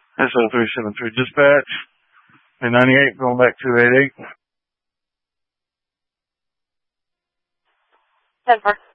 SO373 dispatch. A 98 going back 288. 10-4.